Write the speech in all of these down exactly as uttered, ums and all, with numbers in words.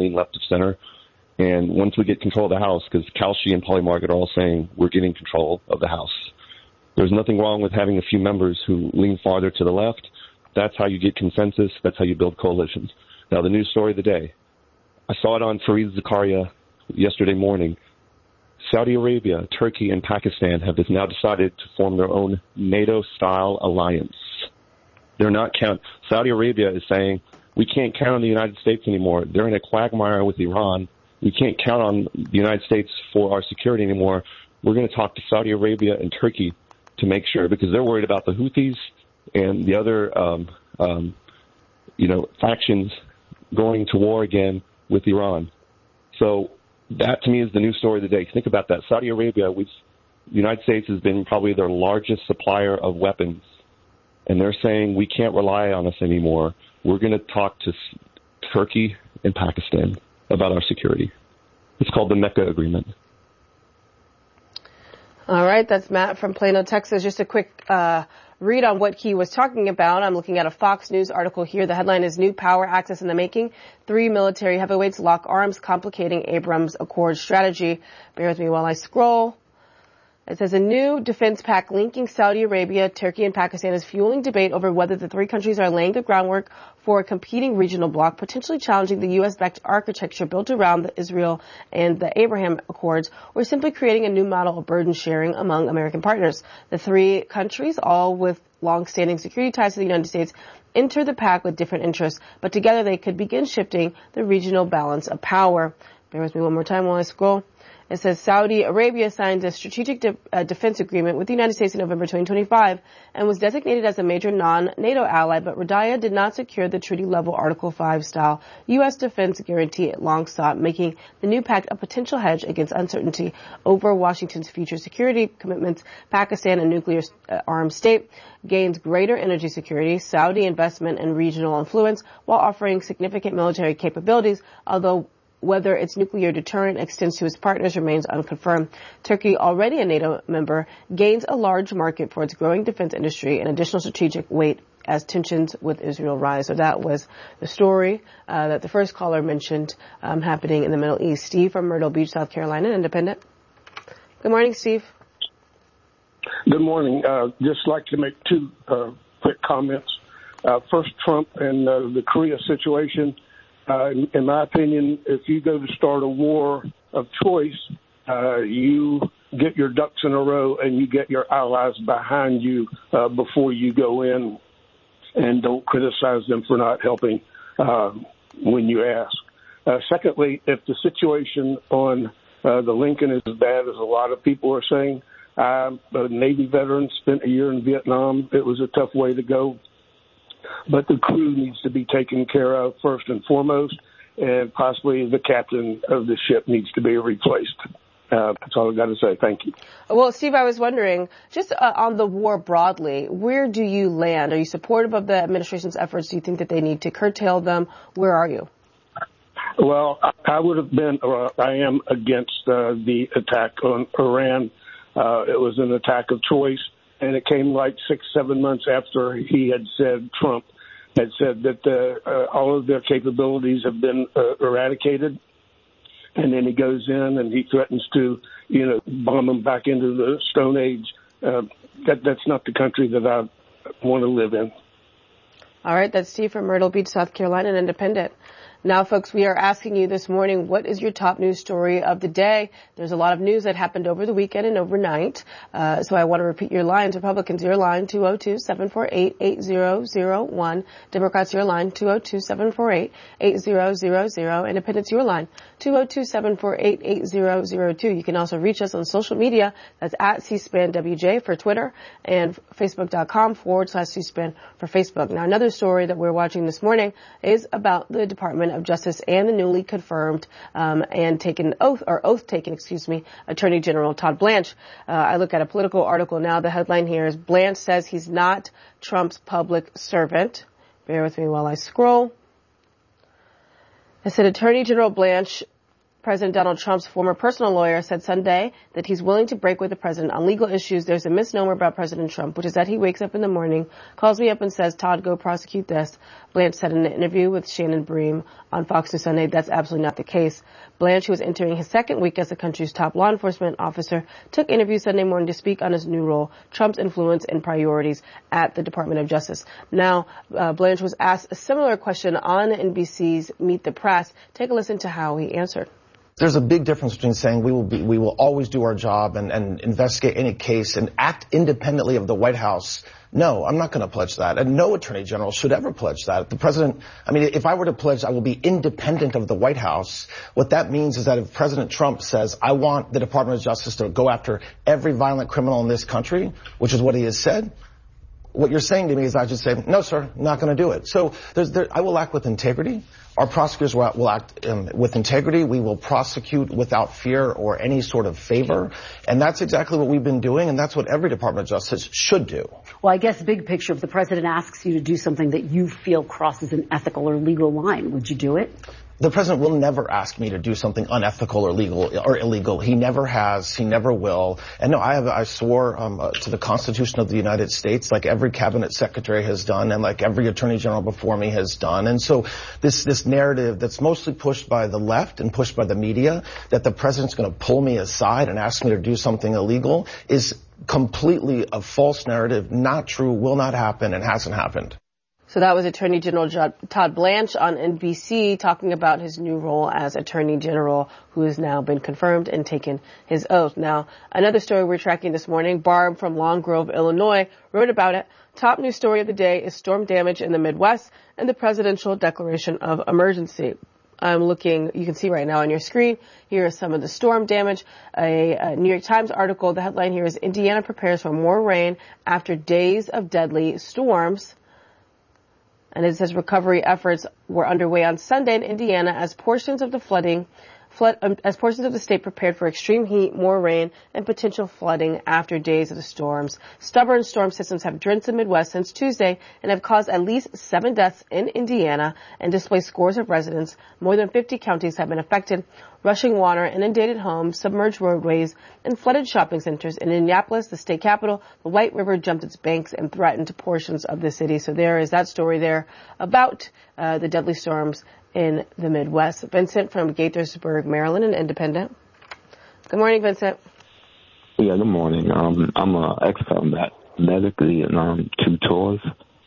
lean left of center. And once we get control of the House, because Kalshi and Polly Margaret are all saying we're getting control of the House. There's nothing wrong with having a few members who lean farther to the left. That's how you get consensus. That's how you build coalitions. Now, the news story of the day. I saw it on Fareed Zakaria yesterday morning. Saudi Arabia, Turkey, and Pakistan have now decided to form their own NATO-style alliance. They're not count. Saudi Arabia is saying, we can't count on the United States anymore. They're in a quagmire with Iran. We can't count on the United States for our security anymore. We're going to talk to Saudi Arabia and Turkey to make sure, because they're worried about the Houthis and the other, um, um, you know, factions going to war again with Iran. So that, to me, is the news story of the day. Think about that. Saudi Arabia, we've, the United States has been probably their largest supplier of weapons, and they're saying we can't rely on us anymore. We're going to talk to Turkey and Pakistan about our security. It's called the Mecca Agreement. All right, that's Matt from Plano, Texas. Just a quick uh, read on what he was talking about. I'm looking at a Fox News article here. The headline is New Power Axis in the Making. Three military heavyweights lock arms, complicating Abrams Accord strategy. Bear with me while I scroll. It says a new defense pact linking Saudi Arabia, Turkey, and Pakistan is fueling debate over whether the three countries are laying the groundwork for a competing regional bloc, potentially challenging the U S-backed architecture built around the Israel and the Abraham Accords, or simply creating a new model of burden sharing among American partners. The three countries, all with long-standing security ties to the United States, enter the pact with different interests, but together they could begin shifting the regional balance of power. Bear with me one more time while I scroll. It says Saudi Arabia signed a strategic de- uh, defense agreement with the United States in November twenty twenty-five and was designated as a major non-NATO ally, but Riyadh did not secure the treaty-level Article five style U S defense guarantee it long sought, making the new pact a potential hedge against uncertainty over Washington's future security commitments. Pakistan, a nuclear uh, armed state, gains greater energy security, Saudi investment, and regional influence while offering significant military capabilities, although whether its nuclear deterrent extends to its partners remains unconfirmed. Turkey, already a NATO member, gains a large market for its growing defense industry and additional strategic weight as tensions with Israel rise. So that was the story uh, that the first caller mentioned um, happening in the Middle East. Steve from Myrtle Beach, South Carolina, Independent. Good morning, Steve. Good morning. Uh, just like to make two uh, quick comments. Uh, first, Trump and uh, the Korea situation. Uh, in, in my opinion, if you go to start a war of choice, uh, you get your ducks in a row and you get your allies behind you uh, before you go in, and don't criticize them for not helping uh, when you ask. Uh, secondly, if the situation on uh, the Lincoln is as bad as a lot of people are saying, I'm a Navy veteran, spent a year in Vietnam. It was a tough way to go. But the crew needs to be taken care of first and foremost, and possibly the captain of the ship needs to be replaced. Uh, that's all I've got to say. Thank you. Well, Steve, I was wondering, just uh, on the war broadly, where do you land? Are you supportive of the administration's efforts? Do you think that they need to curtail them? Where are you? Well, I would have been, or I am against uh, the attack on Iran. Uh, it was an attack of choice. And it came like six, seven months after he had said, Trump had said that uh, uh, all of their capabilities have been uh, eradicated. And then he goes in and he threatens to, you know, bomb them back into the Stone Age. Uh, that, that's not the country that I want to live in. All right. That's Steve from Myrtle Beach, South Carolina, an Independent. Now, folks, we are asking you this morning, what is your top news story of the day? There's a lot of news that happened over the weekend and overnight. Uh, so I want to repeat your lines. Republicans, your line, two oh two, seven four eight, eight zero zero one. Democrats, your line, two oh two, seven four eight, eight zero zero zero. Independents, your line, two oh two, seven four eight, eight zero zero two. You can also reach us on social media. That's at C-SPAN W J for Twitter and Facebook.com forward slash C-SPAN for Facebook. Now, another story that we're watching this morning is about the Department of Justice and the newly confirmed um, and taken oath or oath taken, excuse me, Attorney General Todd Blanche. Uh, I look at a political article now. The headline here is Blanche says he's not Trump's public servant. Bear with me while I scroll. I said Attorney General Blanche President Donald Trump's former personal lawyer said Sunday that he's willing to break with the president on legal issues. There's a misnomer about President Trump, which is that he wakes up in the morning, calls me up and says, Todd, go prosecute this. Blanche said in an interview with Shannon Bream on Fox News Sunday that's absolutely not the case. Blanche, who was entering his second week as the country's top law enforcement officer, took interviews Sunday morning to speak on his new role, Trump's influence and priorities at the Department of Justice. Now, uh, Blanche was asked a similar question on N B C's Meet the Press. Take a listen to how he answered. There's a big difference between saying we will be, we will always do our job and, and investigate any case and act independently of the White House. No, I'm not going to pledge that. And no attorney general should ever pledge that. The president, I mean, if I were to pledge I will be independent of the White House, what that means is that if President Trump says, I want the Department of Justice to go after every violent criminal in this country, which is what he has said, what you're saying to me is I should say, no, sir, not going to do it. So there's, there, I will act with integrity. Our prosecutors will, will act um, with integrity. We will prosecute without fear or any sort of favor. And that's exactly what we've been doing, and that's what every Department of Justice should do. Well, I guess big picture, if the president asks you to do something that you feel crosses an ethical or legal line, would you do it? The president will never ask me to do something unethical or legal or illegal. He never has. He never will. And no, I have, I swore um, uh, to the Constitution of the United States, like every cabinet secretary has done, and like every attorney general before me has done. And so this this narrative that's mostly pushed by the left and pushed by the media, that the president's going to pull me aside and ask me to do something illegal, is completely a false narrative, not true, will not happen, and hasn't happened. So that was Attorney General Todd Blanche on N B C talking about his new role as Attorney General, who has now been confirmed and taken his oath. Now, another story we're tracking this morning, Barb from Long Grove, Illinois, wrote about it. Top news story of the day is storm damage in the Midwest and the presidential declaration of emergency. I'm looking, you can see right now on your screen, here is some of the storm damage. A, a New York Times article, the headline here is Indiana prepares for more rain after days of deadly storms. And it says recovery efforts were underway on Sunday in Indiana as portions of the flooding, flood, um, as portions of the state prepared for extreme heat, more rain, and potential flooding after days of the storms. Stubborn storm systems have drenched the Midwest since Tuesday and have caused at least seven deaths in Indiana and displaced scores of residents. More than fifty counties have been affected. Rushing water, inundated homes, submerged roadways, and flooded shopping centers. In Indianapolis, the state capital, the White River jumped its banks and threatened portions of the city. So there is that story there about uh, the deadly storms in the Midwest. Vincent from Gaithersburg, Maryland, an independent. Good morning, Vincent. Yeah, good morning. Um, I'm an expert that medically and um, two tours,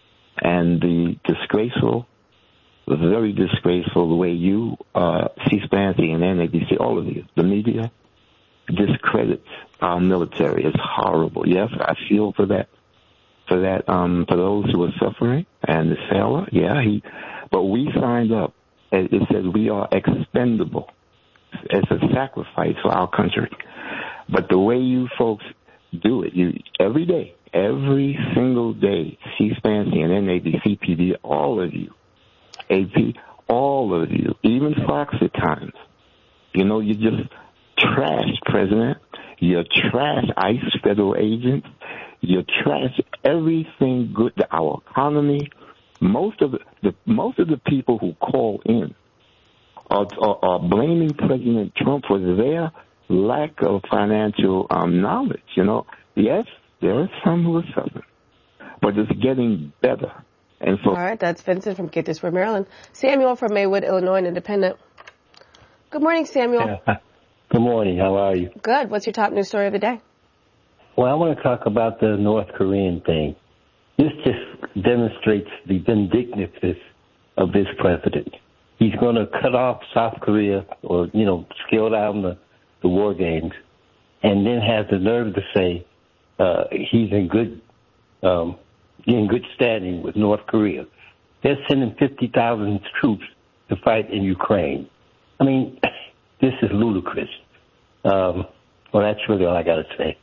and the disgraceful, very disgraceful the way you, uh, C-SPAN, C N N, A B C, all of you, the media, discredits our military. It's horrible. Yes, I feel for that, for that, um, for those who are suffering, and the sailor, yeah, he, but we signed up. It says we are expendable. It's a sacrifice for our country. But the way you folks do it, you every day, every single day, C-SPAN, C N N, A B C, P D, all of you, A P, all of you, even Fox at times, you know, you just trash President, you trash ICE federal agents, you trash everything good, our economy. Most of the, the most of the people who call in are, are, are blaming President Trump for their lack of financial um, knowledge. You know, yes, there are some who are suffering, but it's getting better. And so, all right, that's Vincent from Gaithersburg, Maryland. Samuel from Maywood, Illinois, an independent. Good morning, Samuel. Yeah. Good morning. How are you? Good. What's your top news story of the day? Well, I want to talk about the North Korean thing. This just demonstrates the vindictiveness of this president. He's going to cut off South Korea or, you know, scale down the, the war games, and then has the nerve to say uh, he's in good um, in good standing with North Korea. They're sending fifty thousand troops to fight in Ukraine. I mean, this is ludicrous. Um, well, that's really all I got to say.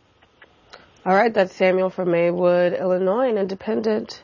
All right, that's Samuel from Maywood, Illinois, an independent.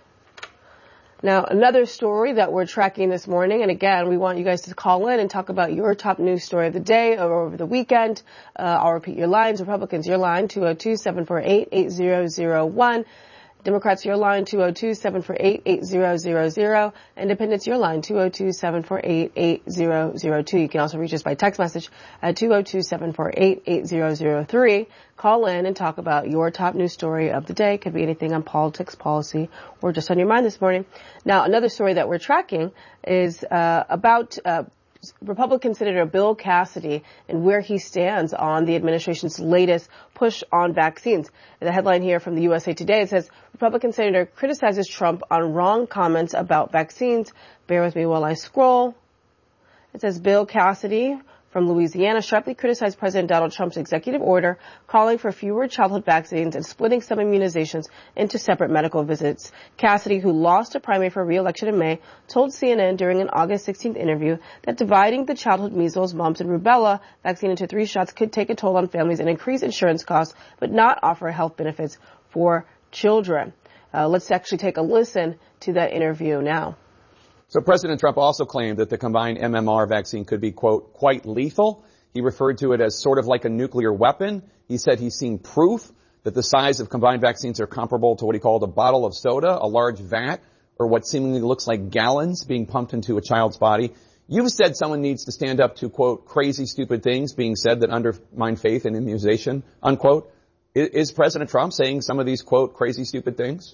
Now, another story that we're tracking this morning, and again, we want you guys to call in and talk about your top news story of the day or over the weekend. Uh, I'll repeat your lines. Republicans, your line, two oh two, seven four eight, eight zero zero one. Democrats, your line two oh two, seven four eight, eight zero zero zero. Independents, your line two oh two, seven four eight, eight zero zero two. You can also reach us by text message at two oh two, seven four eight, eight zero zero three. Call in and talk about your top news story of the day. Could be anything on politics, policy, or just on your mind this morning. Now, another story that we're tracking is uh, about uh, Republican Senator Bill Cassidy and where he stands on the administration's latest push on vaccines. The headline here from the U S A Today, it says, Republican Senator criticizes Trump on wrong comments about vaccines. Bear with me while I scroll. It says Bill Cassidy from Louisiana sharply criticized President Donald Trump's executive order calling for fewer childhood vaccines and splitting some immunizations into separate medical visits. Cassidy, who lost a primary for re-election in May, told C N N during an August sixteenth interview that dividing the childhood measles, mumps, and rubella vaccine into three shots could take a toll on families and increase insurance costs, but not offer health benefits for children. Uh, let's actually take a listen to that interview now. So President Trump also claimed that the combined M M R vaccine could be, quote, quite lethal. He referred to it as sort of like a nuclear weapon. He said he's seen proof that the size of combined vaccines are comparable to what he called a bottle of soda, a large vat, or what seemingly looks like gallons being pumped into a child's body. You've said someone needs to stand up to, quote, crazy, stupid things being said that undermine faith in immunization, unquote. Is President Trump saying some of these, quote, crazy, stupid things?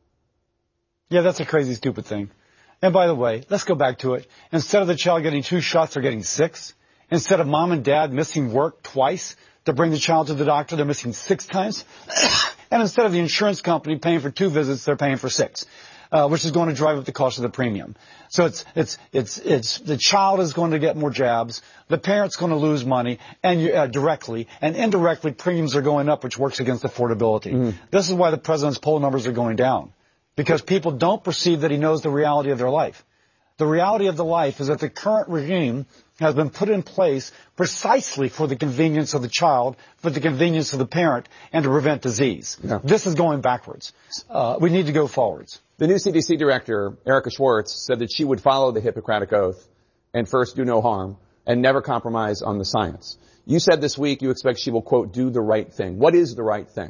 Yeah, that's a crazy, stupid thing. And by the way, let's go back to it. Instead of the child getting two shots, they're getting six. Instead of mom and dad missing work twice to bring the child to the doctor, they're missing six times. And instead of the insurance company paying for two visits, they're paying for six, uh, which is going to drive up the cost of the premium. So it's, it's, it's, it's, the child is going to get more jabs. The parent's going to lose money and uh, directly, and indirectly premiums are going up, which works against affordability. Mm-hmm. This is why the president's poll numbers are going down. Because people don't perceive that he knows the reality of their life. The reality of the life is that the current regime has been put in place precisely for the convenience of the child, for the convenience of the parent, and to prevent disease. Yeah. This is going backwards. Uh, we need to go forwards. The new C D C director, Erica Schwartz, said that she would follow the Hippocratic Oath and first do no harm and never compromise on the science. You said this week you expect she will, quote, do the right thing. What is the right thing?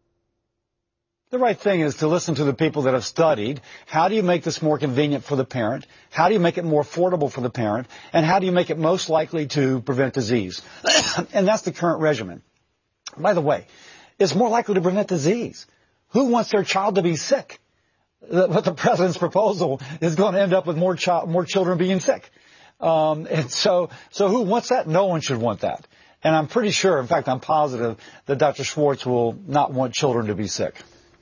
The right thing is to listen to the people that have studied. How do you make this more convenient for the parent? How do you make it more affordable for the parent? And how do you make it most likely to prevent disease? And that's the current regimen. By the way, it's more likely to prevent disease. Who wants their child to be sick? But the president's proposal is going to end up with more child, more children being sick. Um, and so, so who wants that? No one should want that. And I'm pretty sure, in fact, I'm positive that Doctor Schwartz will not want children to be sick.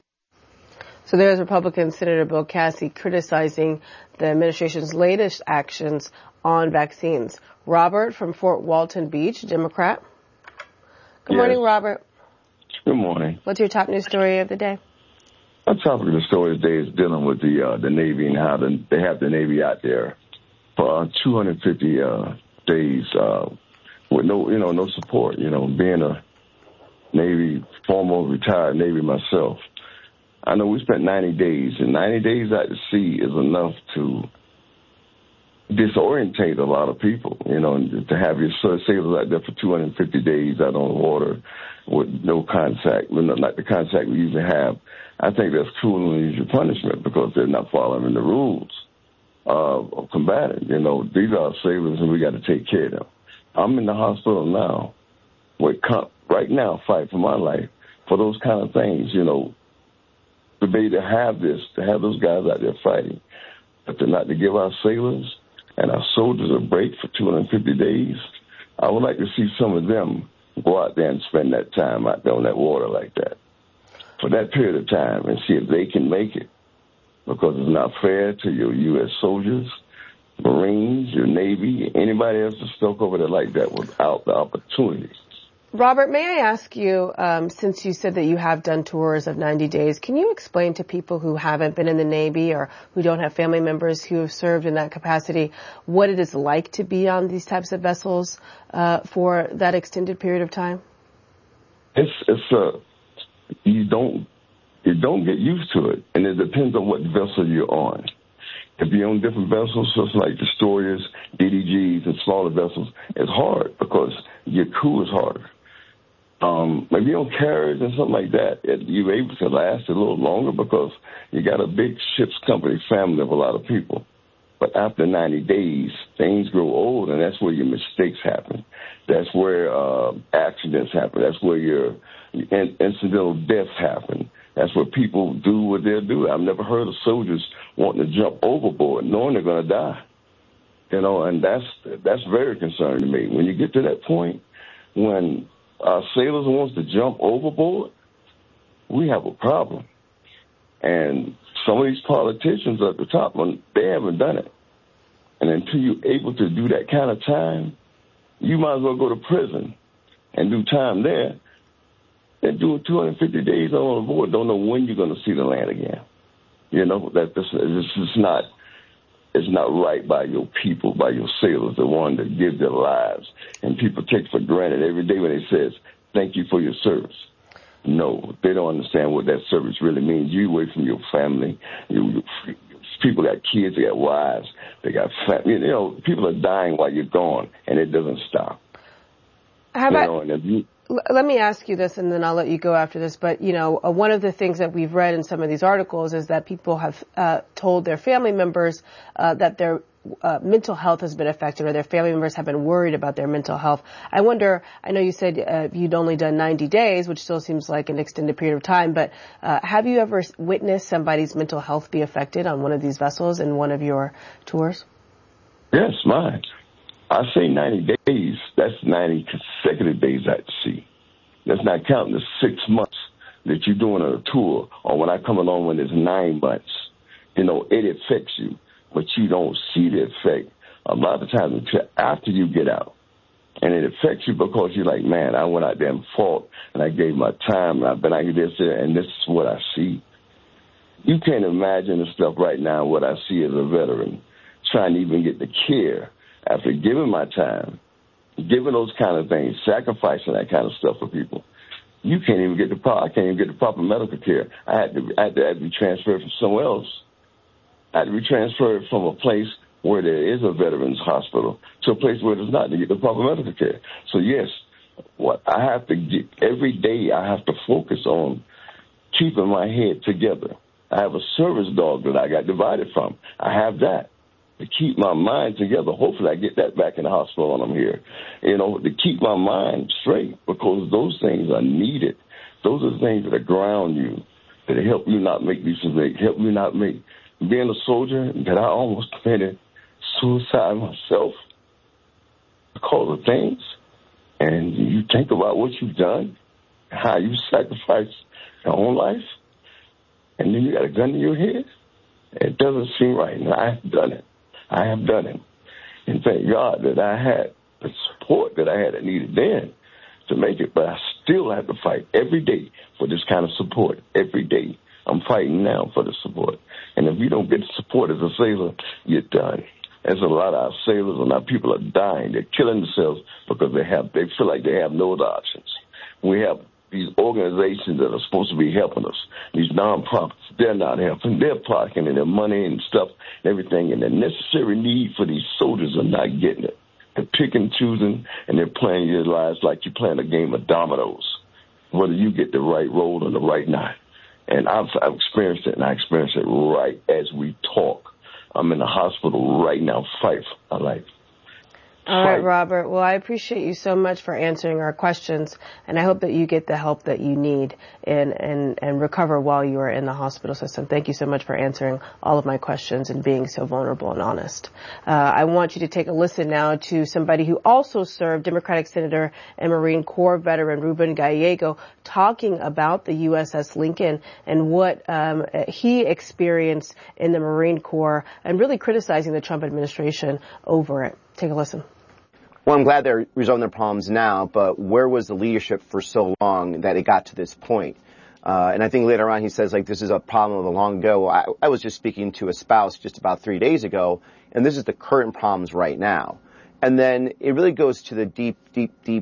So there's Republican Senator Bill Cassidy criticizing the administration's latest actions on vaccines. Robert from Fort Walton Beach, Democrat. Good yes. morning, Robert. Good morning. What's your top news story of the day? The topic of the story today is dealing with the uh, the Navy and how the, they have the Navy out there for uh, two hundred fifty uh, days uh, with no, you know, no support. You know, being a Navy, former retired Navy myself, I know we spent ninety days, and ninety days out to sea is enough to disorientate a lot of people, you know, and to have your sailors out there for two hundred fifty days out on the water with no contact, not the contact we usually have. I think that's cruel and unusual punishment because they're not following the rules uh, of combating. You know, these are sailors, and we got to take care of them. I'm in the hospital now, with right now, fight for my life for those kind of things, you know. To be to have this, to have those guys out there fighting, but to not to give our sailors and our soldiers a break for two hundred fifty days, I would like to see some of them go out there and spend that time out there on that water like that for that period of time and see if they can make it, because it's not fair to your U S soldiers, Marines, your Navy, anybody else that's stuck over there like that without the opportunity. Robert, may I ask you, um, since you said that you have done tours of ninety days, can you explain to people who haven't been in the Navy or who don't have family members who have served in that capacity what it is like to be on these types of vessels uh, for that extended period of time? It's it's uh, you don't you don't get used to it, and it depends on what vessel you're on. If you're on different vessels, just like destroyers, D D Gs, and smaller vessels, it's hard because your crew is harder. Um, maybe on carriers and something like that, it, you're able to last a little longer because you got a big ship's company family of a lot of people. But after ninety days, things grow old, and that's where your mistakes happen. That's where uh, accidents happen. That's where your in- incidental deaths happen. That's where people do what they'll do. I've never heard of soldiers wanting to jump overboard, knowing they're going to die. You know, and that's that's very concerning to me. When you get to that point, when our sailors wants to jump overboard, we have a problem. And some of these politicians at the top, they haven't done it. And until you're able to do that kind of time, you might as well go to prison and do time there and do two hundred fifty days on board. Don't know when you're going to see the land again. You know, that this, this is not, it's not right by your people, by your sailors, the one that give their lives. And people take for granted every day when they says, thank you for your service. No, they don't understand what that service really means. You away from your family. You, you, people got kids, they got wives, they got family. You know, people are dying while you're gone, and it doesn't stop. How about, you know, and if you, let me ask you this, and then I'll let you go after this. But, you know, uh, one of the things that we've read in some of these articles is that people have uh, told their family members uh, that their uh, mental health has been affected, or their family members have been worried about their mental health. I wonder, I know you said uh, you'd only done ninety days, which still seems like an extended period of time, but uh, have you ever witnessed somebody's mental health be affected on one of these vessels in one of your tours? Yes, mine. I say ninety days. That's ninety consecutive days at sea. That's not counting the six months that you're doing a tour, or when I come along when it's nine months. You know, it affects you, but you don't see the effect a lot of times until after you get out. And it affects you because you're like, man, I went out there and fought, and I gave my time, and I've been out here, and this is what I see. You can't imagine the stuff right now, what I see as a veteran, trying to even get the care after giving my time, giving those kind of things, sacrificing that kind of stuff for people. You can't even get the pro- I can't even get the proper medical care. I had to, I had to, I had to be transferred from somewhere else. I had to be transferred from a place where there is a veterans hospital to a place where there's not to get the proper medical care. So yes, what I have to get every day, I have to focus on keeping my head together. I have a service dog that I got divided from. I have that. To keep my mind together. Hopefully I get that back in the hospital when I'm here. You know, to keep my mind straight, because those things are needed. Those are the things that ground you, that help you not make these mistakes, help you not make. Being a soldier, that I almost committed suicide myself because of things. And you think about what you've done, how you sacrificed your own life, and then you got a gun to your head. It doesn't seem right, and I have done it. I have done it. And thank God that I had the support that I had that needed then to make it. But I still have to fight every day for this kind of support. Every day. I'm fighting now for the support. And if you don't get the support as a sailor, you're done. There's a lot of our sailors and our people are dying. They're killing themselves because they have they feel like they have no other options. We have these organizations that are supposed to be helping us, these nonprofits, they're not helping. They're parking in their money and stuff and everything, and the necessary need for these soldiers are not getting it. They're picking and choosing, and they're playing your lives like you're playing a game of dominoes, whether you get the right roll or the right knot. And I've, I've experienced it, and I experience it right as we talk. I'm in the hospital right now fighting for my life. All right, Robert. Well, I appreciate you so much for answering our questions, and I hope that you get the help that you need and, and, and recover while you are in the hospital system. Thank you so much for answering all of my questions and being so vulnerable and honest. Uh, I want you to take a listen now to somebody who also served, Democratic Senator and Marine Corps veteran Ruben Gallego, talking about the U S S Lincoln and what um, he experienced in the Marine Corps and really criticizing the Trump administration over it. Take a listen. Well, I'm glad they're resolving their problems now, but where was the leadership for so long that it got to this point? Uh, and I think later on he says, like, this is a problem of a long ago. I, I was just speaking to a spouse just about three days ago, and this is the current problems right now. And then it really goes to the deep, deep, deep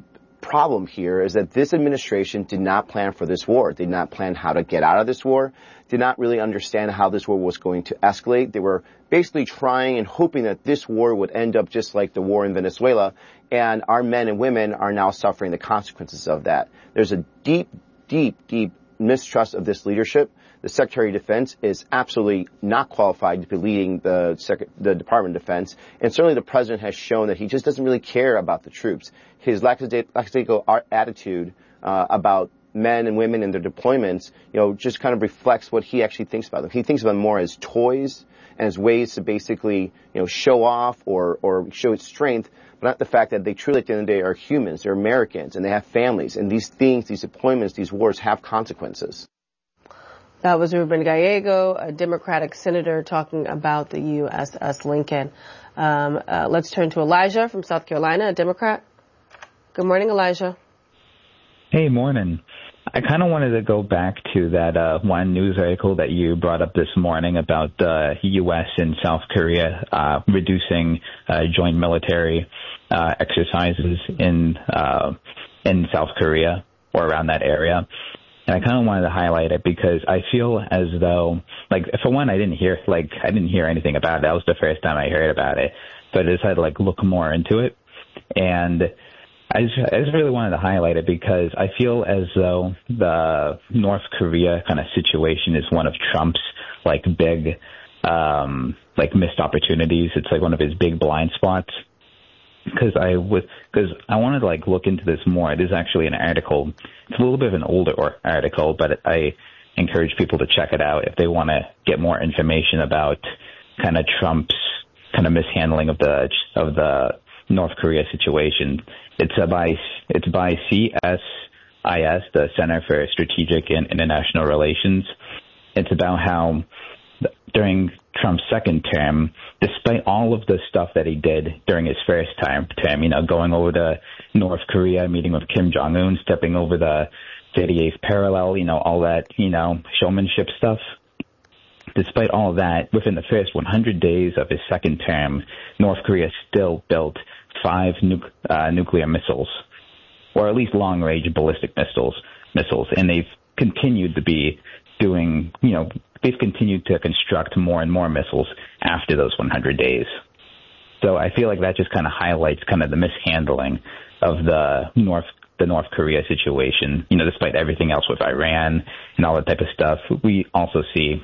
problem here is that this administration did not plan for this war, did not plan how to get out of this war, did not really understand how this war was going to escalate. They were basically trying and hoping that this war would end up just like the war in Venezuela, and our men and women are now suffering the consequences of that. There's a deep, deep, deep mistrust of this leadership. The Secretary of Defense is absolutely not qualified to be leading the, Sec- the Department of Defense, and certainly the President has shown that he just doesn't really care about the troops. His lackadaisical attitude uh, about men and women and their deployments, you know, just kind of reflects what he actually thinks about them. He thinks about them more as toys and as ways to basically, you know, show off or, or show its strength, but not the fact that they truly at the end of the day are humans, they're Americans, and they have families, and these things, these deployments, these wars have consequences. That was Ruben Gallego, a Democratic senator, talking about the U S S Lincoln. Um, uh, let's turn to Elijah from South Carolina, a Democrat. Good morning, Elijah. Hey, morning. I kind of wanted to go back to that uh, one news article that you brought up this morning about the uh, U S and South Korea uh, reducing uh, joint military uh, exercises in uh, in South Korea or around that area. And I kind of wanted to highlight it because I feel as though, like, for one, I didn't hear, like, I didn't hear anything about it. That was the first time I heard about it. So I decided to, like, look more into it. And I just, I just really wanted to highlight it because I feel as though the North Korea kind of situation is one of Trump's, like, big, um, like, missed opportunities. It's, like, one of his big blind spots. Because I was, because I wanted to like look into this more. It is actually an article. It's a little bit of an older article, but I encourage people to check it out if they want to get more information about kind of Trump's kind of mishandling of the of the North Korea situation. It's a by it's by C S I S, the Center for Strategic and International Relations. It's about how during Trump's second term, despite all of the stuff that he did during his first time, term, you know, going over to North Korea, meeting with Kim Jong-un, stepping over the thirty-eighth parallel, you know, all that, you know, showmanship stuff. Despite all of that, within the first one hundred days of his second term, North Korea still built five nu- uh, nuclear missiles, or at least long-range ballistic missiles, missiles, and they've continued to be doing, you know, they've continued to construct more and more missiles after those one hundred days. So I feel like that just kind of highlights kind of the mishandling of the North the North Korea situation. You know, despite everything else with Iran and all that type of stuff, we also see,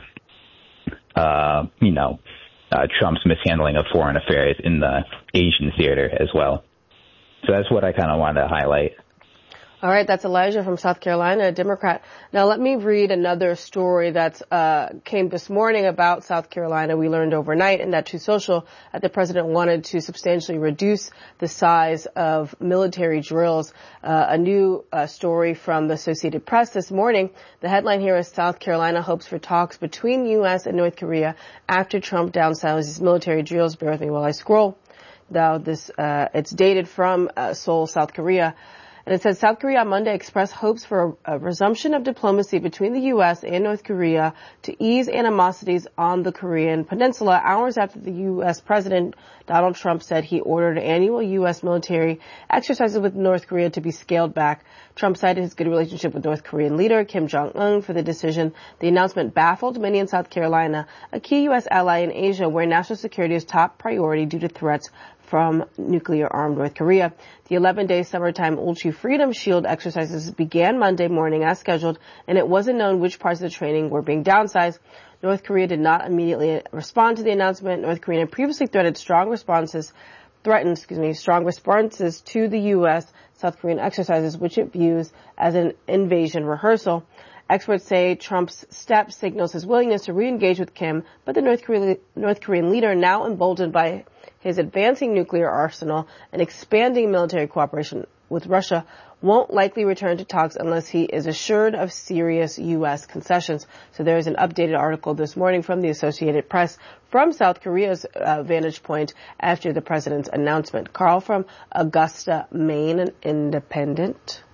uh, you know, uh, Trump's mishandling of foreign affairs in the Asian theater as well. So that's what I kind of wanted to highlight. All right, that's Elijah from South Carolina, a Democrat. Now let me read another story that uh, came this morning about South Carolina. We learned overnight in that Truth Social that the president wanted to substantially reduce the size of military drills. Uh, a new uh, story from the Associated Press this morning. The headline here is South Carolina hopes for talks between U S and North Korea after Trump downsizes military drills. Bear with me while I scroll. Now this, uh, it's dated from uh, Seoul, South Korea. And it says South Korea on Monday expressed hopes for a, a resumption of diplomacy between the U S and North Korea to ease animosities on the Korean peninsula hours after the U S President Donald Trump said he ordered annual U S military exercises with North Korea to be scaled back. Trump cited his good relationship with North Korean leader Kim Jong-un for the decision. The announcement baffled many in South Carolina, a key U S ally in Asia where national security is top priority due to threats from nuclear-armed North Korea. The eleven-day summertime Ulchi Freedom Shield exercises began Monday morning as scheduled, and it wasn't known which parts of the training were being downsized. North Korea did not immediately respond to the announcement. North Korea had previously threatened strong responses, threatened, excuse me, strong responses to the U S South Korean exercises, which it views as an invasion rehearsal. Experts say Trump's step signals his willingness to re-engage with Kim, but the North Korean, North Korean leader, now emboldened by his advancing nuclear arsenal and expanding military cooperation with Russia, won't likely return to talks unless he is assured of serious U S concessions. So there is an updated article this morning from the Associated Press from South Korea's uh, vantage point after the president's announcement. Carl from Augusta, Maine, an independent.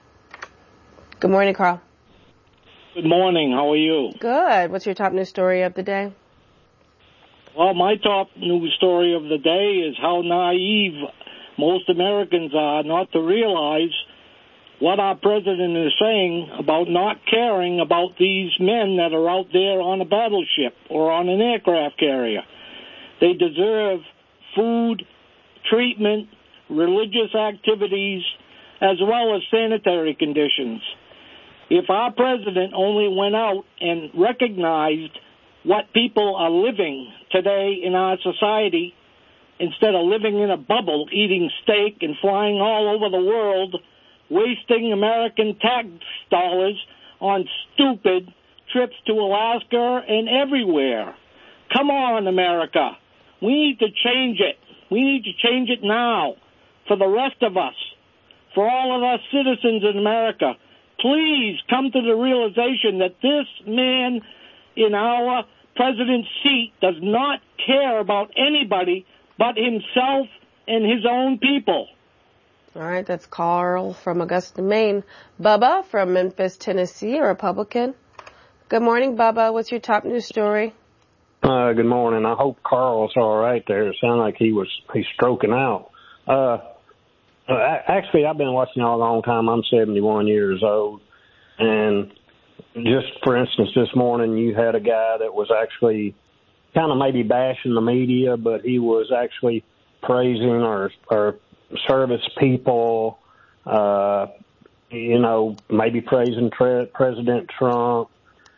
Good morning, Carl. Good morning. How are you? Good. What's your top news story of the day? Well, my top news story of the day is how naive most Americans are not to realize what our president is saying about not caring about these men that are out there on a battleship or on an aircraft carrier. They deserve food, treatment, religious activities, as well as sanitary conditions. If our president only went out and recognized what people are living today in our society, instead of living in a bubble, eating steak and flying all over the world, wasting American tax dollars on stupid trips to Alaska and everywhere. Come on, America. We need to change it. We need to change it now for the rest of us, for all of us citizens in America. Please come to the realization that this man in our president's seat does not care about anybody but himself and his own people. All right, that's Carl from Augusta, Maine. Bubba from Memphis, Tennessee, a Republican. Good morning, Bubba. What's your top news story? Uh, good morning. I hope Carl's all right there. It sounded like he was he's stroking out. Uh, uh, actually, I've been watching y'all a long time. I'm seventy-one years old. And just for instance, this morning you had a guy that was actually kind of maybe bashing the media, but he was actually praising our, our service people, uh, you know, maybe praising tre- President Trump.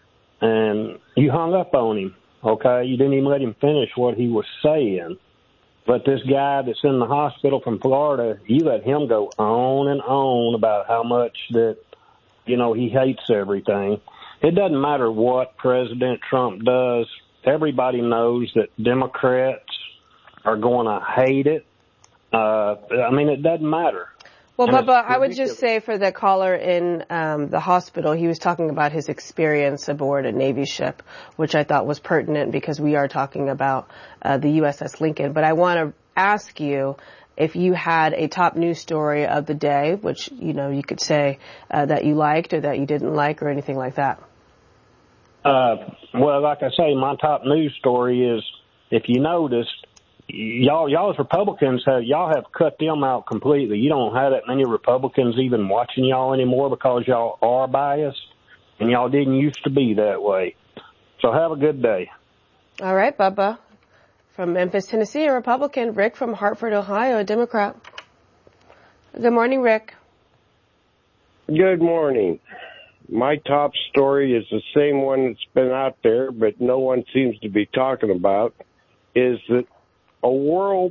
And you hung up on him, okay? You didn't even let him finish what he was saying. But this guy that's in the hospital from Florida, you let him go on and on about how much that, you know, he hates everything. It doesn't matter what President Trump does. Everybody knows that Democrats are going to hate it. Uh, I mean, it doesn't matter. Well, Bubba, I would just say for the caller in um, the hospital, he was talking about his experience aboard a Navy ship, which I thought was pertinent because we are talking about uh, the U S S Lincoln. But I want to ask you if you had a top news story of the day, which, you know, you could say uh, that you liked or that you didn't like or anything like that. Uh, well, like I say, my top news story is, if you noticed, y'all, y'all as Republicans have, y'all have cut them out completely. You don't have that many Republicans even watching y'all anymore because y'all are biased, and y'all didn't used to be that way. So have a good day. All right, Bubba. From Memphis, Tennessee, a Republican. Rick from Hartford, Ohio, a Democrat. Good morning, Rick. Good morning. My top story is the same one that's been out there, but no one seems to be talking about, is that a world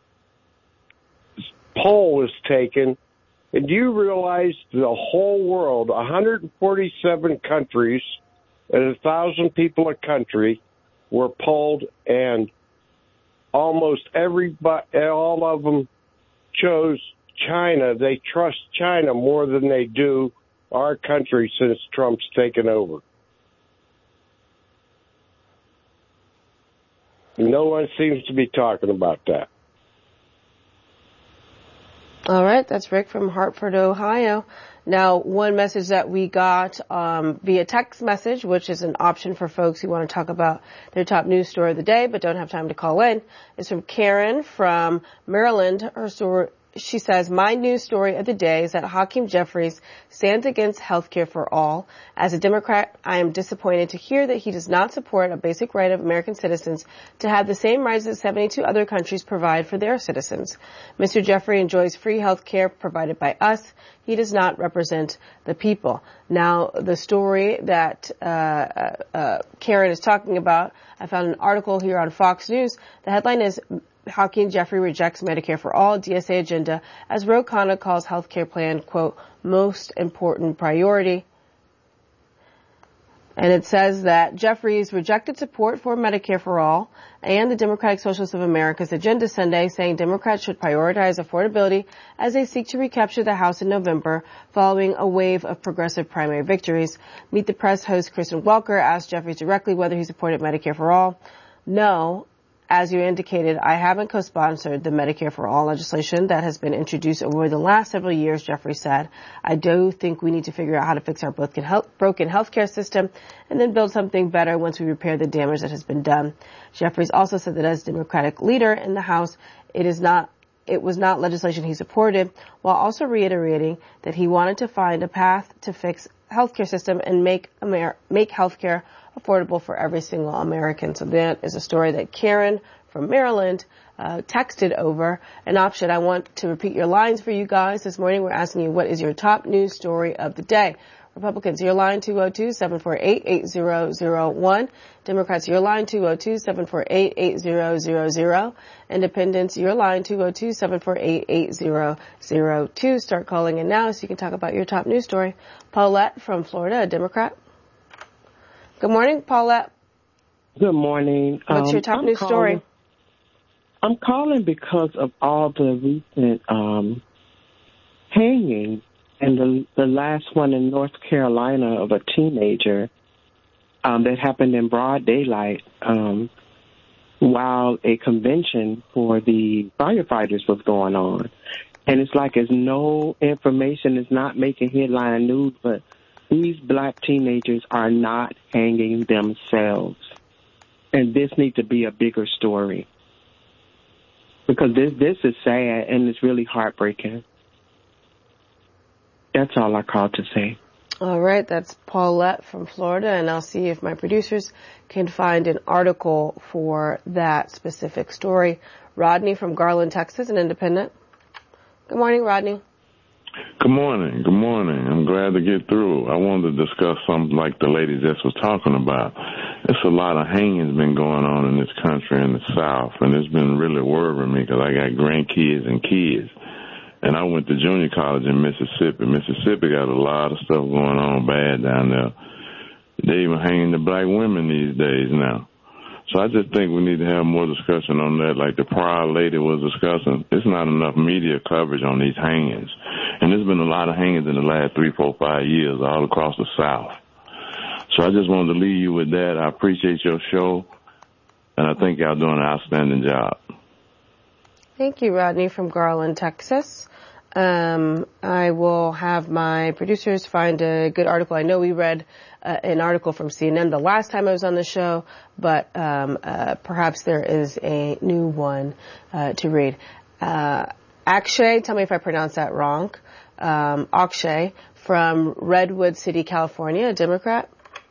poll was taken, and do you realize the whole world, one hundred forty-seven countries and one thousand people a country were polled, and almost everybody, all of them chose China. They trust China more than they do our country since Trump's taken over. No one seems to be talking about that. All right, that's Rick from Hartford, Ohio. Now, one message that we got um, via text message, which is an option for folks who want to talk about their top news story of the day but don't have time to call in, is from Karen from Maryland. Her story, she says, my news story of the day is that Hakeem Jeffries stands against health care for all. As a Democrat, I am disappointed to hear that he does not support a basic right of American citizens to have the same rights that seventy-two other countries provide for their citizens. Mister Jeffrey enjoys free health care provided by us. He does not represent the people. Now, the story that uh, uh, Karen is talking about, I found an article here on Fox News. The headline is, Hakeem Jeffrey rejects Medicare for All, D S A agenda, as Ro Khanna calls health care plan, quote, most important priority. And it says that Jeffries rejected support for Medicare for All and the Democratic Socialists of America's agenda Sunday, saying Democrats should prioritize affordability as they seek to recapture the House in November following a wave of progressive primary victories. Meet the Press host Kristen Welker asked Jeffries directly whether he supported Medicare for All. No. As you indicated, I haven't co-sponsored the Medicare for All legislation that has been introduced over the last several years, Jeffrey said. I do think we need to figure out how to fix our broken healthcare system and then build something better once we repair the damage that has been done. Jeffries also said that as Democratic leader in the House, it is not it was not legislation he supported, while also reiterating that he wanted to find a path to fix healthcare system and make Amer- make healthcare affordable for every single American. So that is a story that Karen from Maryland uh, texted over. An option. I want to repeat your lines for you guys. This morning we're asking you, what is your top news story of the day? Republicans, your line two oh two, seven four eight, eight zero zero one. Democrats, your line two oh two, seven four eight, eight zero zero zero. Independents, your line two oh two, seven four eight, eight zero zero two. Start calling in now so you can talk about your top news story. Paulette from Florida, a Democrat. Good morning, Paulette. Good morning. What's um, your top I'm news calling, story? I'm calling because of all the recent um, hangings. And the, the last one in North Carolina of a teenager um, that happened in broad daylight um, while a convention for the firefighters was going on. And it's like as no information is not making headline news, but these black teenagers are not hanging themselves. And this needs to be a bigger story. Because this, this is sad and it's really heartbreaking. That's all I called to say. All right, that's Paulette from Florida, and I'll see if my producers can find an article for that specific story. Rodney from Garland, Texas, an independent. Good morning, Rodney. Good morning. Good morning. I'm glad to get through. I wanted to discuss something like the lady just was talking about. It's a lot of hangings been going on in this country in the South, and it's been really worrying me because I got grandkids and kids. And I went to junior college in Mississippi. Mississippi got a lot of stuff going on bad down there. They even hanging the black women these days now. So I just think we need to have more discussion on that, like the prior lady was discussing. There's not enough media coverage on these hangings. And there's been a lot of hangings in the last three, four, five years all across the South. So I just wanted to leave you with that. I appreciate your show, and I think y'all doing an outstanding job. Thank you, Rodney from Garland, Texas. Um, I will have my producers find a good article. I know we read uh, an article from C N N the last time I was on the show, but um, uh, perhaps there is a new one uh, to read. Uh, Akshay, tell me if I pronounced that wrong. Um, Akshay from Redwood City, California, a Democrat.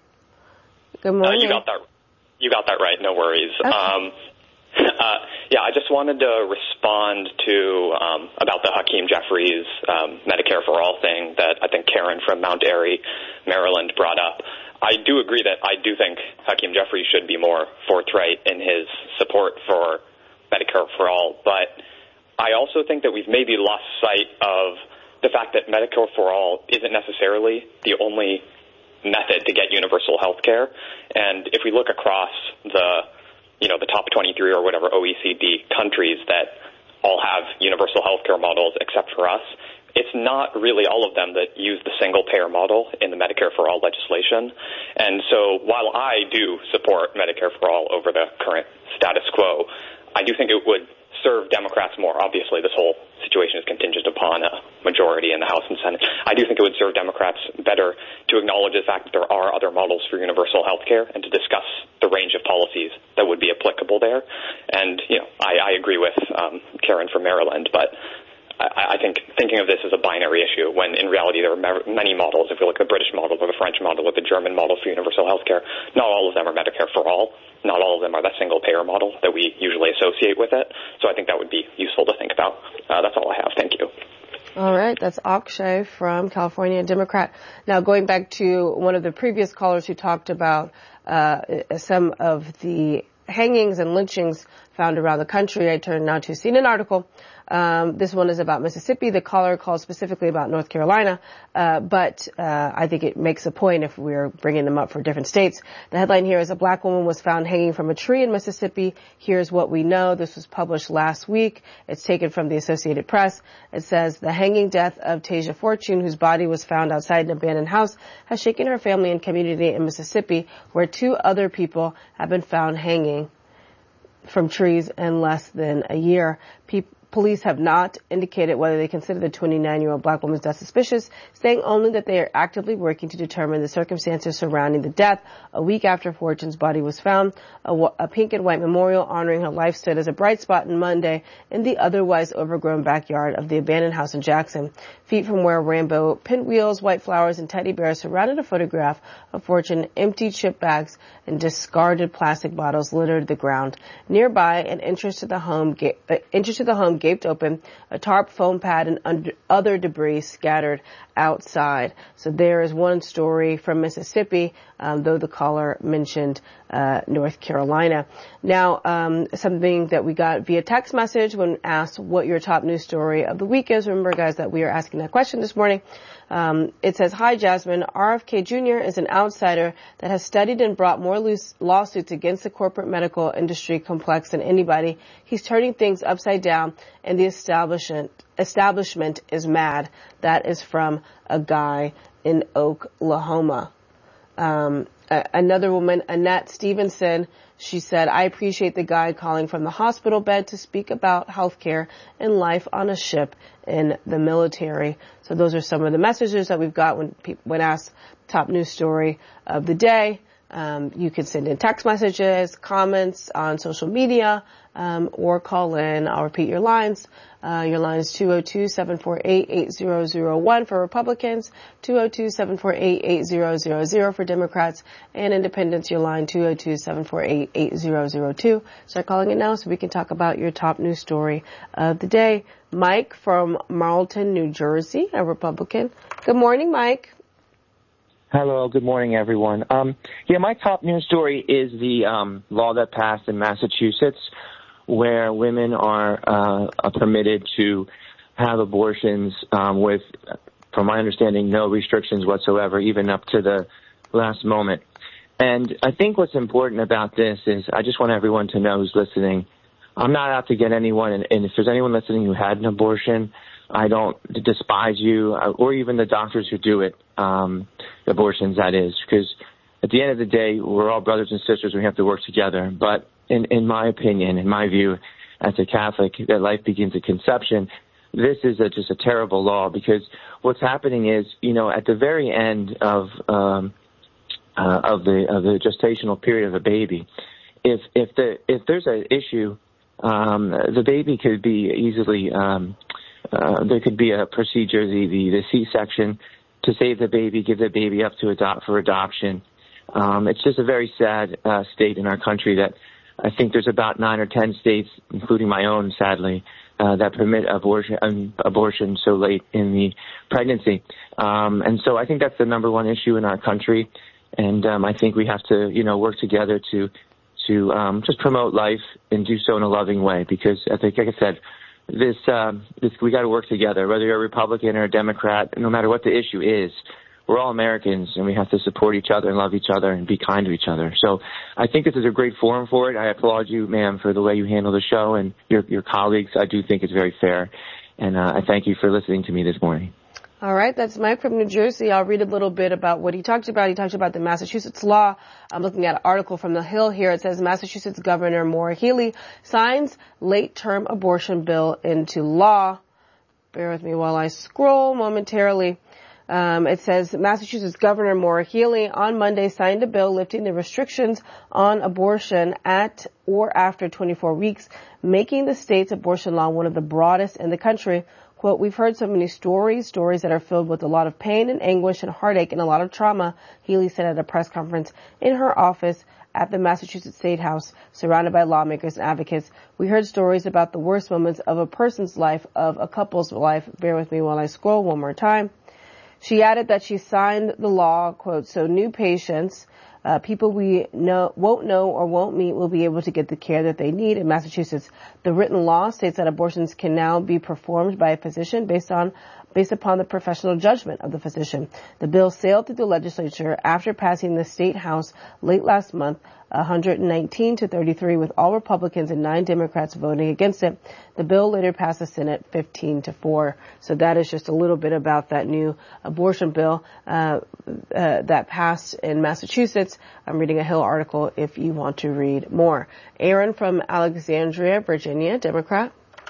Good morning. Uh, you got that. You got that right. No worries. Okay. Um, Uh, yeah, I just wanted to respond to um, about the Hakeem Jeffries um, Medicare for All thing that I think Karen from Mount Airy, Maryland, brought up. I do agree that I do think Hakeem Jeffries should be more forthright in his support for Medicare for All, but I also think that we've maybe lost sight of the fact that Medicare for All isn't necessarily the only method to get universal health care. And if we look across the you know, the top twenty-three or whatever O E C D countries that all have universal healthcare models except for us, it's not really all of them that use the single-payer model in the Medicare for All legislation. And so while I do support Medicare for All over the current status quo, I do think it would serve Democrats more. Obviously, this whole situation is contingent upon a majority in the House and Senate. I do think it would serve Democrats better to acknowledge the fact that there are other models for universal health care and to discuss the range of policies that would be applicable there. And, you know, I, I agree with um, Karen from Maryland, but I, I think thinking of this as a binary issue when in reality there are many models. If we look at the British model or the French model or the German model for universal health care, not all of them are Medicare for All. Not all of them are that single-payer model that we usually associate with it. So I think that would be useful to think about. Uh, that's all I have. Thank you. All right. That's Akshay from California, Democrat. Now, going back to one of the previous callers who talked about uh some of the hangings and lynchings found around the country, I turn now to C N N article. Um, this one is about Mississippi. The caller called specifically about North Carolina, uh, but uh, I think it makes a point if we're bringing them up for different states. The headline here is a black woman was found hanging from a tree in Mississippi. Here's what we know. This was published last week. It's taken from the Associated Press. It says the hanging death of Tasia Fortune, whose body was found outside an abandoned house, has shaken her family and community in Mississippi, where two other people have been found hanging from trees in less than a year. People Police have not indicated whether they consider the twenty-nine-year-old black woman's death suspicious, saying only that they are actively working to determine the circumstances surrounding the death. A week after Fortune's body was found, a, a pink and white memorial honoring her life stood as a bright spot on Monday in the otherwise overgrown backyard of the abandoned house in Jackson. Feet from where rainbow pinwheels, white flowers, and teddy bears surrounded a photograph of Fortune, empty chip bags and discarded plastic bottles littered the ground. Nearby, an entrance to the home, ga- uh, entrance to the home gaped open, a tarp, foam pad, and under- other debris scattered outside. So there is one story from Mississippi, um, though the caller mentioned uh, North Carolina. Now, um, something that we got via text message when asked what your top news story of the week is. Remember, guys, that we are asking that question this morning. Um, it says, "Hi, Jasmine. R F K Junior is an outsider that has studied and brought more loose lawsuits against the corporate medical industry complex than anybody. He's turning things upside down, and the establishment establishment is mad." That is from a guy in Oklahoma. Um, a- another woman, Annette Stevenson, she said, "I appreciate the guy calling from the hospital bed to speak about healthcare and life on a ship in the military." So those are some of the messages that we've got when people, when asked top news story of the day. Um, you can send in text messages, comments on social media, um, or call in. I'll repeat your lines. Uh, your line is two oh two, seven four eight, eight zero zero one for Republicans, two oh two, seven four eight, eight zero zero zero for Democrats, and Independents, your line two oh two, seven four eight, eight zero zero two. Start calling it now so we can talk about your top news story of the day. Mike from Marlton, New Jersey, a Republican. Good morning, Mike. Hello, good morning, everyone. Um, yeah, my top news story is the um, law that passed in Massachusetts where women are uh, permitted to have abortions um, with, from my understanding, no restrictions whatsoever, even up to the last moment. And I think what's important about this is I just want everyone to know who's listening, I'm not out to get anyone, and, and if there's anyone listening who had an abortion, I don't despise you, or even the doctors who do it, um, abortions, that is, because at the end of the day, we're all brothers and sisters. We have to work together. But in, in my opinion, in my view, as a Catholic, that life begins at conception, this is a, just a terrible law, because what's happening is, you know, at the very end of um, uh, of the of the gestational period of a baby, if if the if there's an issue, um, the baby could be easily um, uh, there could be a procedure, the the, the C-section, to save the baby, give the baby up to adopt for adoption. Um, it's just a very sad uh, state in our country that I think there's about nine or ten states, including my own, sadly, uh, that permit abortion um, abortion so late in the pregnancy. Um, and so I think that's the number one issue in our country. And um, I think we have to, you know, work together to to um, just promote life and do so in a loving way. Because I think, like I said, this uh, this we got to work together. Whether you're a Republican or a Democrat, no matter what the issue is, we're all Americans, and we have to support each other and love each other and be kind to each other. So I think this is a great forum for it. I applaud you, ma'am, for the way you handle the show, and your your colleagues. I do think it's very fair, and uh, I thank you for listening to me this morning. All right, that's Mike from New Jersey. I'll read a little bit about what he talked about. He talked about the Massachusetts law. I'm looking at an article from The Hill here. It says Massachusetts Governor Maura Healey signs late-term abortion bill into law. Bear with me while I scroll momentarily. Um, it says Massachusetts Governor Maura Healey on Monday signed a bill lifting the restrictions on abortion at or after twenty-four weeks, making the state's abortion law one of the broadest in the country. Quote, "We've heard so many stories, stories that are filled with a lot of pain and anguish and heartache and a lot of trauma," Healey said at a press conference in her office at the Massachusetts State House, surrounded by lawmakers and advocates. "We heard stories about the worst moments of a person's life, of a couple's life." Bear with me while I scroll one more time. She added that she signed the law, quote, "so new patients, uh, people we know, won't know or won't meet will be able to get the care that they need in Massachusetts." The written law states that abortions can now be performed by a physician based on based upon the professional judgment of the physician. The bill sailed through the legislature after passing the State House late last month, one hundred nineteen to thirty-three, with all Republicans and nine Democrats voting against it. The bill later passed the Senate fifteen to four. So that is just a little bit about that new abortion bill uh, uh, that passed in Massachusetts. I'm reading a Hill article if you want to read more. Aaron from Alexandria, Virginia, Democrat.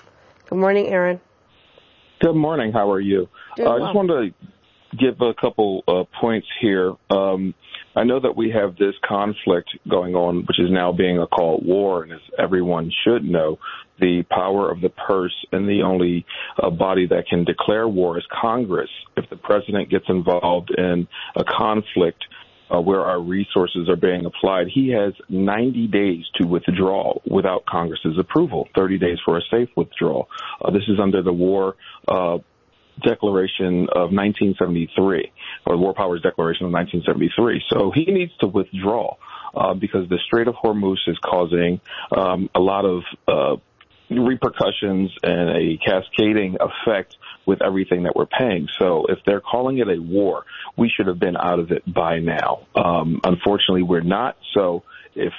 Good morning, Aaron. Good morning. How are you? I uh, well. just wanted to give a couple uh, points here. Um, I know that we have this conflict going on, which is now being a called war, and as everyone should know, the power of the purse and the only uh, body that can declare war is Congress. If the president gets involved in a conflict uh, where our resources are being applied, he has ninety days to withdraw without Congress's approval, thirty days for a safe withdrawal. Uh, this is under the war uh, Declaration of nineteen seventy-three, or War Powers Declaration of nineteen seventy-three. So he needs to withdraw uh, because the Strait of Hormuz is causing um, a lot of uh, repercussions and a cascading effect with everything that we're paying. So if they're calling it a war, we should have been out of it by now. Um, unfortunately, we're not. So if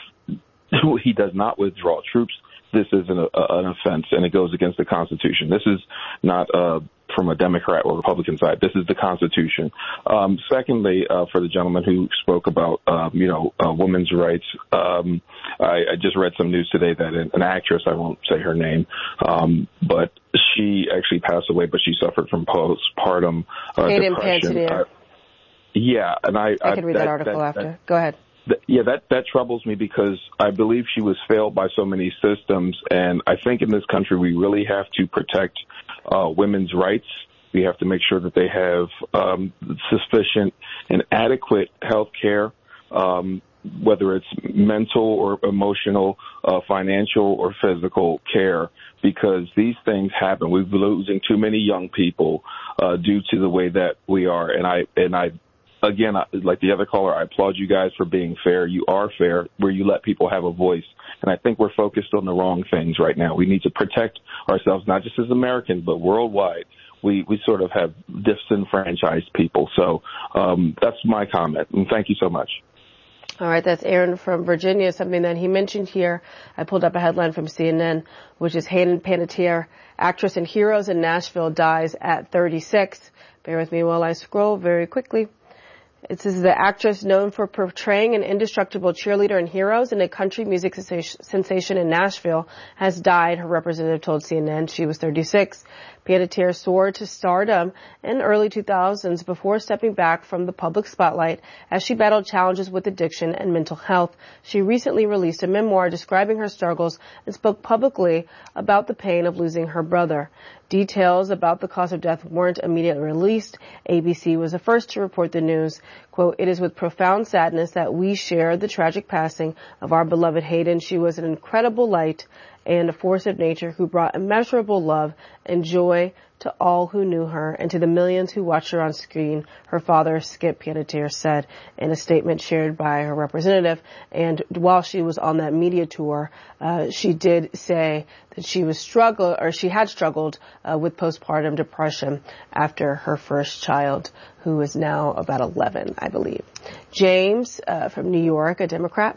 he does not withdraw troops, this is an, uh, an offense, and it goes against the Constitution. This is not uh, from a Democrat or Republican side. This is the Constitution. Um, secondly, uh, for the gentleman who spoke about, um, you know, uh, women's rights, um, I, I just read some news today that an, an actress, I won't say her name, um, but she actually passed away, but she suffered from postpartum uh, Hayden depression. Panettiere. Uh, yeah, and I... I can read that, that article that, after. That, Go ahead. Yeah, that, that troubles me because I believe she was failed by so many systems. And I think in this country, we really have to protect uh, women's rights. We have to make sure that they have um, sufficient and adequate health care, um, whether it's mental or emotional, uh, financial or physical care, because these things happen. We're losing too many young people uh, due to the way that we are. And I, and I, Again, like the other caller, I applaud you guys for being fair. You are fair where you let people have a voice. And I think we're focused on the wrong things right now. We need to protect ourselves, not just as Americans, but worldwide. We, we sort of have disenfranchised people. So um, that's my comment. And thank you so much. All right, that's Aaron from Virginia, something that he mentioned here. I pulled up a headline from C N N, which is Hayden Panettiere, actress in Heroes in Nashville, dies at thirty-six. Bear with me while I scroll very quickly. It says the actress known for portraying an indestructible cheerleader in Heroes and a country music sensation in Nashville has died, her representative told C N N. She was thirty-six. Panettiere soared to stardom in the early two thousands before stepping back from the public spotlight as she battled challenges with addiction and mental health. She recently released a memoir describing her struggles and spoke publicly about the pain of losing her brother. Details about the cause of death weren't immediately released. A B C was the first to report the news. Quote, "It is with profound sadness that we share the tragic passing of our beloved Hayden. She was an incredible light and a force of nature who brought immeasurable love and joy to all who knew her and to the millions who watched her on screen," her father, Skip Panettiere, said in a statement shared by her representative. And while she was on that media tour, uh, she did say that she was struggle or she had struggled uh, with postpartum depression after her first child, who is now about eleven, I believe. James uh, from New York, a Democrat.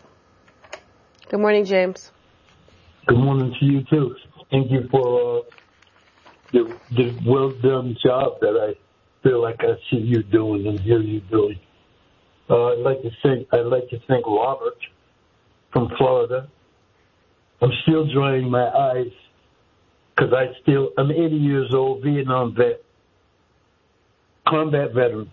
Good morning, James. Good morning to you, too. Thank you for uh, the, the well-done job that I feel like I see you doing and hear you doing. Uh, I'd like to thank, I'd like to thank Robert from Florida. I'm still drying my eyes because I still, I'm eighty years old, Vietnam vet, combat veteran.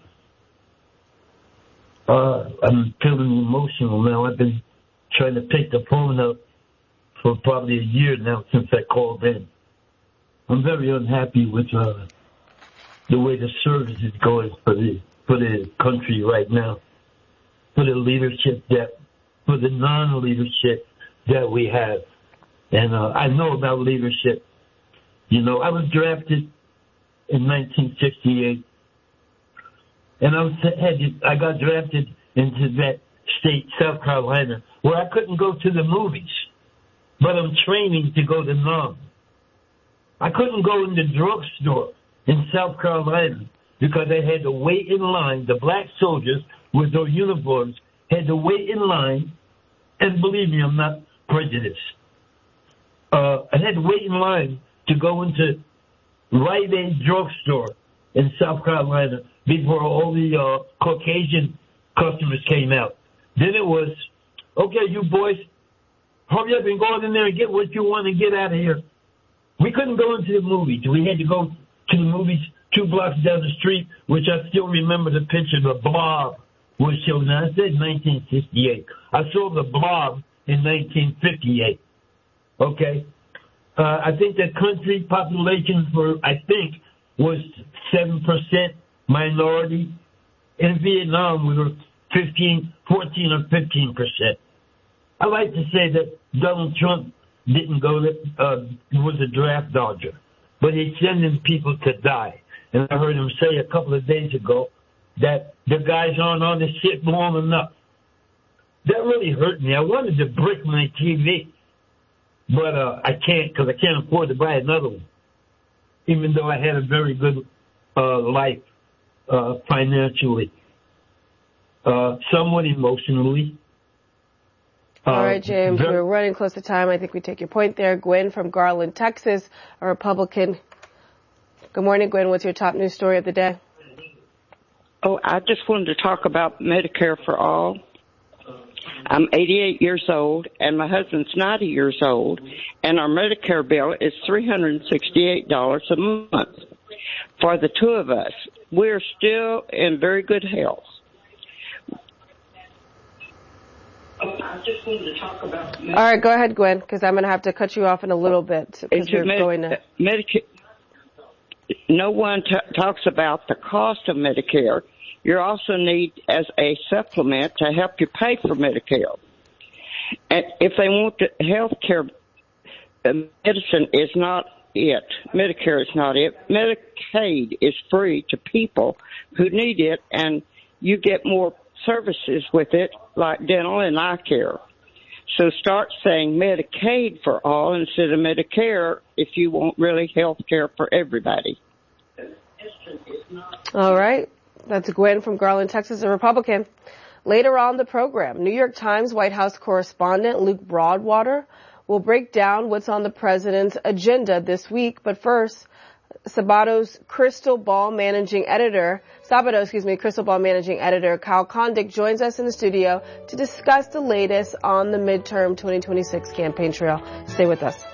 Uh, I'm feeling emotional now. I've been trying to pick the phone up for probably a year now since I called in. I'm very unhappy with uh, the way the service is going for the for the country right now, for the leadership that, for the non-leadership that we have. And uh, I know about leadership. You know, I was drafted in nineteen sixty-eight, and I was headed, I got drafted into that state, South Carolina, where I couldn't go to the movies. But I'm training to go to Nam. I couldn't go in the drugstore in South Carolina because I had to wait in line. The black soldiers with their uniforms had to wait in line. And believe me, I'm not prejudiced. Uh, I had to wait in line to go into Rite Aid drugstore in South Carolina before all the uh, Caucasian customers came out. Then it was, okay, you boys, hurry up and go in there and get what you want and get out of here. We couldn't go into the movies. We had to go to the movies two blocks down the street, which I still remember the picture of the Blob was shown. Now, I said nineteen sixty-eight. I saw the Blob in nineteen fifty-eight. Okay? Uh, I think the country population for, I think, was seven percent minority. In Vietnam, we were fifteen, fourteen or fifteen percent. I like to say that Donald Trump didn't go to, uh, was a draft dodger, but he's sending people to die. And I heard him say a couple of days ago that the guys aren't on the ship long enough. That really hurt me. I wanted to brick my T V, but uh, I can't because I can't afford to buy another one, even though I had a very good uh, life uh, financially, uh, somewhat emotionally. All right, James, uh, we're running close to time. I think we take your point there. Gwen from Garland, Texas, a Republican. Good morning, Gwen. What's your top news story of the day? Oh, I just wanted to talk about Medicare for all. I'm eighty-eight years old, and my husband's ninety years old, and our Medicare bill is three hundred sixty-eight dollars a month. For the two of us, we're still in very good health. I just wanted to talk about Medicare. All right, go ahead, Gwen, because I'm going to have to cut you off in a little bit. You're Med- going to... Medicare. No one t- talks about the cost of Medicare. You also need as a supplement to help you pay for Medicare. And if they want the health care, uh, medicine is not it. Medicare is not it. Medicaid is free to people who need it, and you get more services with it, like dental and eye care. So start saying Medicaid for all instead of Medicare if you want really health care for everybody. All right. That's Gwen from Garland, Texas, a Republican. Later on the program, New York Times White House correspondent Luke Broadwater will break down what's on the president's agenda this week. But first, Sabato's Crystal Ball managing editor, Sabato, excuse me, Crystal Ball managing editor Kyle Kondik joins us in the studio to discuss the latest on the midterm twenty twenty-six campaign trail. Stay with us.